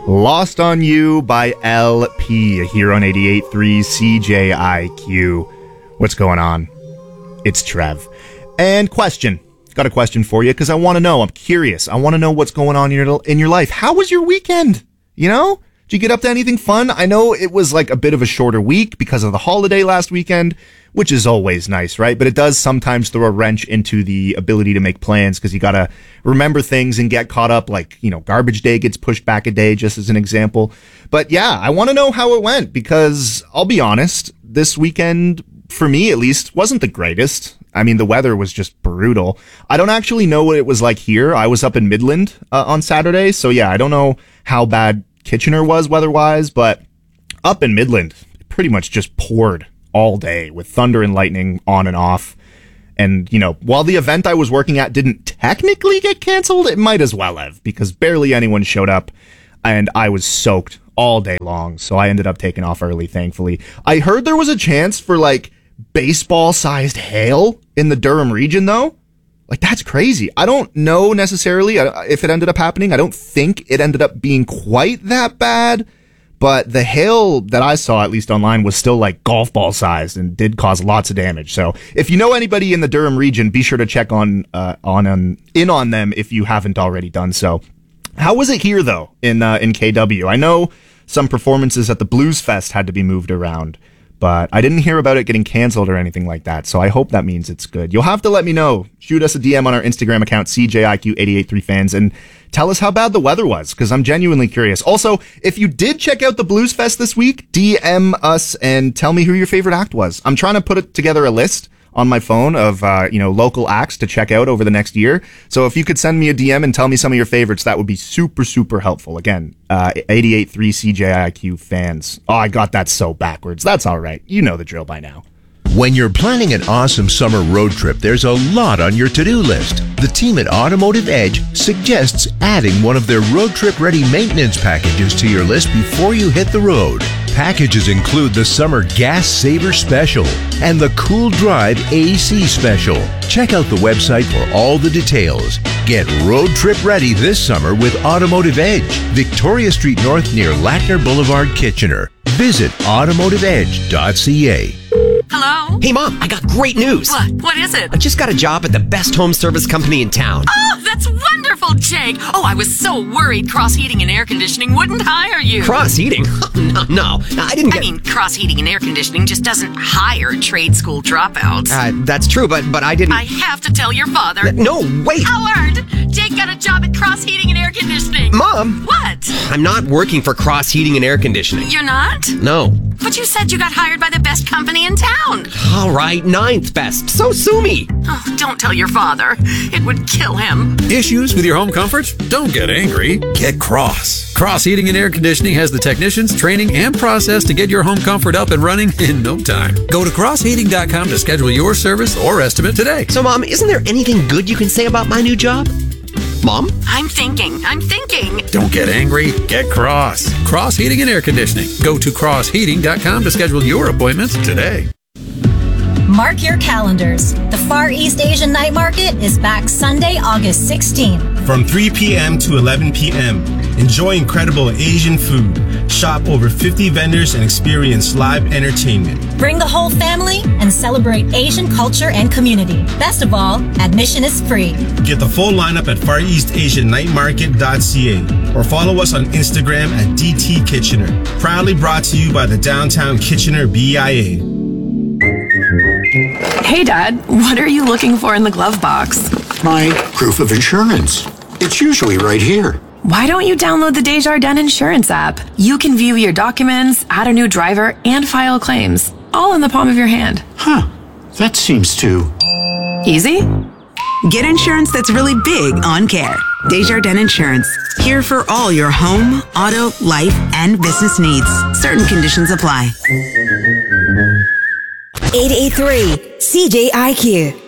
Lost on You by LP here on 88.3 CJIQ. What's going on? It's Trev. And question. Got a question for you because I want to know. I'm curious. I want to know what's going on in your life. How was your weekend? You know? Did you get up to anything fun? I know it was like a bit of a shorter week because of the holiday last weekend, which is always nice, right? But it does sometimes throw a wrench into the ability to make plans because you got to remember things and get caught up. Like, you know, garbage day gets pushed back a day, just as an example. But yeah, I want to know how it went because I'll be honest, this weekend, for me at least, wasn't the greatest. I mean, the weather was just brutal. I don't actually know what it was like here. I was up in Midland on Saturday. So yeah, I don't know how bad Kitchener was weather-wise, but up in Midland, it pretty much just poured all day with thunder and lightning on and off. And, you know, while the event I was working at didn't technically get canceled, it might as well have, because barely anyone showed up, and I was soaked all day long, so I ended up taking off early, thankfully. I heard there was a chance for, like, baseball-sized hail in the Durham region, though. Like, that's crazy. I don't know necessarily if it ended up happening. I don't think it ended up being quite that bad, but the hail that I saw, at least online, was still like golf ball sized and did cause lots of damage. So if you know anybody in the Durham region, be sure to check in on them if you haven't already done so. How was it here, though, in KW? I know some performances at the Blues Fest had to be moved around, but I didn't hear about it getting canceled or anything like that, so I hope that means it's good. You'll have to let me know. Shoot us a DM on our Instagram account, CJIQ883fans, and tell us how bad the weather was, because I'm genuinely curious. Also, if you did check out the Blues Fest this week, DM us and tell me who your favorite act was. I'm trying to put together a list on my phone of local acts to check out over the next year. So if you could send me a DM and tell me some of your favorites, that would be super, super helpful. Again, 88.3 CJIQ fans. Oh, I got that so backwards. That's all right. You know the drill by now. When you're planning an awesome summer road trip, there's a lot on your to-do list. The team at Automotive Edge suggests adding one of their road trip ready maintenance packages to your list before you hit the road. Packages include the Summer Gas Saver Special and the Cool Drive AC Special. Check out the website for all the details. Get road trip ready this summer with Automotive Edge, Victoria Street North near Lackner Boulevard, Kitchener. Visit automotiveedge.ca. Hello? Hey, Mom, I got great news. What is it? I just got a job at the best home service company in town. Oh, that's wonderful, Jake. Oh, I was so worried Cross Heating and Air Conditioning wouldn't hire you. Cross Heating? No, I didn't get... I mean, Cross Heating and Air Conditioning just doesn't hire trade school dropouts. That's true, but I didn't... I have to tell your father. No, wait. Howard, Jake got a job at Cross Heating and Air Conditioning. Mom! What? I'm not working for Cross Heating and Air Conditioning. You're not? No. But you said you got hired by the best company in town. All right, 9th best. So sue me. Oh, don't tell your father. It would kill him. Issues with your home comfort? Don't get angry. Get Cross. Cross Heating and Air Conditioning has the technicians, training, and process to get your home comfort up and running in no time. Go to crossheating.com to schedule your service or estimate today. So, Mom, isn't there anything good you can say about my new job? Mom? I'm thinking. Don't get angry. Get Cross. Cross Heating and Air Conditioning. Go to crossheating.com to schedule your appointments today. Mark your calendars. The Far East Asian Night Market is back Sunday, August 16th. From 3 p.m. to 11 p.m. Enjoy incredible Asian food. Shop over 50 vendors and experience live entertainment. Bring the whole family and celebrate Asian culture and community. Best of all, admission is free. Get the full lineup at FarEastAsianNightMarket.ca or follow us on Instagram at DT Kitchener. Proudly brought to you by the Downtown Kitchener BIA. Hey, Dad, what are you looking for in the glove box? My proof of insurance. It's usually right here. Why don't you download the Desjardins Insurance app? You can view your documents, add a new driver, and file claims, all in the palm of your hand. Huh. That seems too... easy? Get insurance that's really big on care. Desjardins Insurance. Here for all your home, auto, life, and business needs. Certain conditions apply. 88.3 CJIQ.